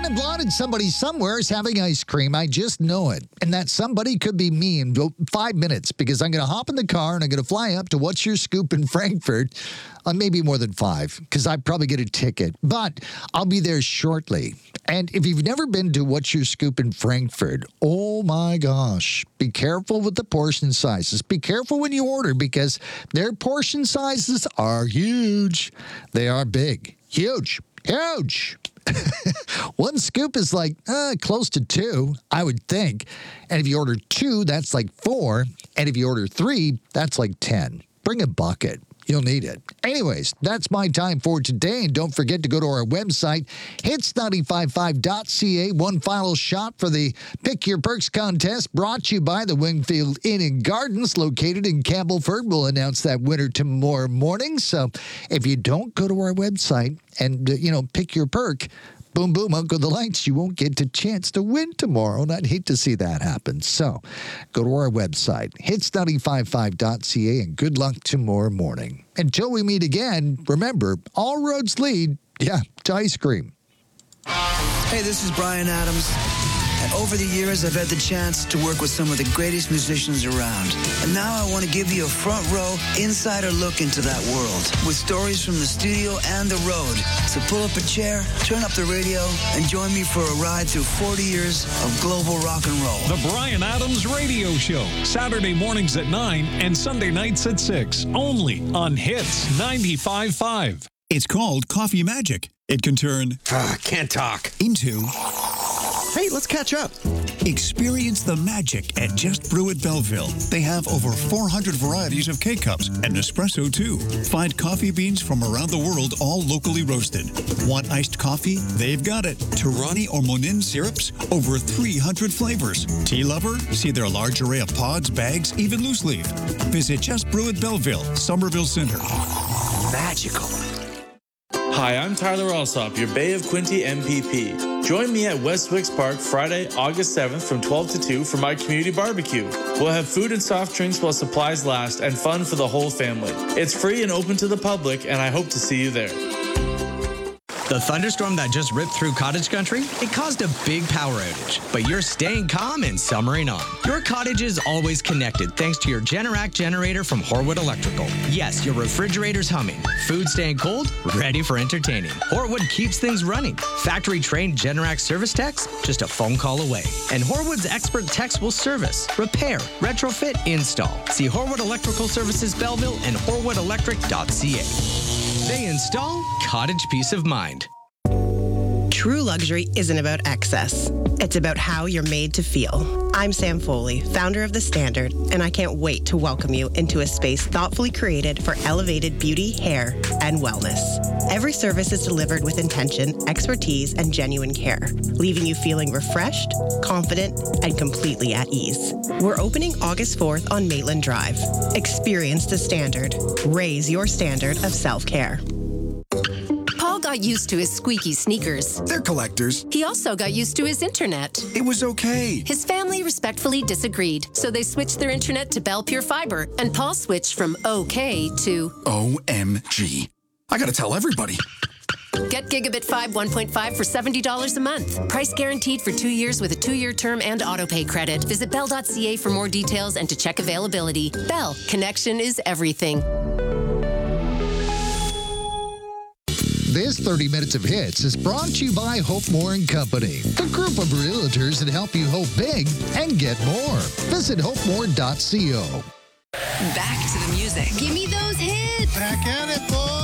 blonde and somebody somewhere is having ice cream. I just know it. And that somebody could be me in 5 minutes because I'm going to hop in the car and I'm going to fly up to What's Your Scoop in Frankfurt. Maybe more than 5 because I'd probably get a ticket. But I'll be there shortly. And if you've never been to What's Your Scoop in Frankfurt, oh my gosh, be careful with the portion sizes. Be careful when you order because their portion sizes are huge. They are big. Huge. Huge. One scoop is like close to 2, I would think. And if you order 2, that's like 4. And if you order 3, that's like 10. Bring a bucket. You'll need it. Anyways, that's my time for today. And don't forget to go to our website, hits955.ca. One final shot for the Pick Your Perks contest brought to you by the Wingfield Inn and Gardens located in Campbellford. We'll announce that winner tomorrow morning. So if you don't go to our website and, pick your perk, boom, boom, out go the lights. You won't get a chance to win tomorrow, and I'd hate to see that happen. So go to our website, hits955.ca, and good luck tomorrow morning. Until we meet again, remember, all roads lead, to ice cream. Hey, this is Bryan Adams. And over the years, I've had the chance to work with some of the greatest musicians around. And now I want to give you a front row, insider look into that world with stories from the studio and the road. So pull up a chair, turn up the radio, and join me for a ride through 40 years of global rock and roll. The Bryan Adams Radio Show, Saturday mornings at 9 and Sunday nights at 6, only on Hits 95.5. It's called Coffee Magic. It can turn can't talk into hey, let's catch up. Experience the magic at Just Brew at Belleville. They have over 400 varieties of K-Cups and espresso too. Find coffee beans from around the world, all locally roasted. Want iced coffee? They've got it. Torani or Monin syrups? Over 300 flavors. Tea lover? See their large array of pods, bags, even loose leaf. Visit Just Brew at Belleville, Somerville Center. Magical. Hi, I'm Tyler Alsop, your Bay of Quinte MPP. Join me at Westwicks Park Friday, August 7th from 12 to 2 for my community barbecue. We'll have food and soft drinks while supplies last and fun for the whole family. It's free and open to the public, and I hope to see you there. The thunderstorm that just ripped through cottage country, it caused a big power outage, but you're staying calm and summering on. Your cottage is always connected thanks to your Generac generator from Horwood Electrical. Yes, your refrigerator's humming, food staying cold, ready for entertaining. Horwood keeps things running. Factory-trained Generac service techs, just a phone call away. And Horwood's expert techs will service, repair, retrofit, install. See Horwood Electrical Services Belleville and horwoodelectric.ca. They install cottage peace of mind. True luxury isn't about excess. It's about how you're made to feel. I'm Sam Foley, founder of The Standard, and I can't wait to welcome you into a space thoughtfully created for elevated beauty, hair, and wellness. Every service is delivered with intention, expertise, and genuine care, leaving you feeling refreshed, confident, and completely at ease. We're opening August 4th on Maitland Drive. Experience The Standard. Raise your standard of self-care. Paul got used to his squeaky sneakers. They're collectors. He also got used to his internet. It was okay. His family respectfully disagreed, so they switched their internet to Bell Pure Fiber, and Paul switched from OK to OMG. I gotta tell everybody. Get Gigabit 5 1.5 for $70 a month. Price guaranteed for 2 years with a 2-year term and autopay credit. Visit bell.ca for more details and to check availability. Bell, connection is everything. This 30 Minutes of Hits is brought to you by Hope More & Company, the group of realtors that help you hope big and get more. Visit hopemore.co. Back to the music. Give me those hits. Back at it, boy.